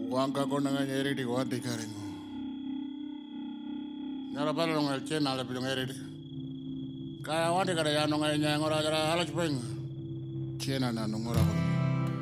Wangka kona nga nyeri di wadi karingo. Nyara pala nonga chena ale pilong eri di. Kaya wadi kada ya nonga nyangora jara ala chupeng. Chena na nongora kono.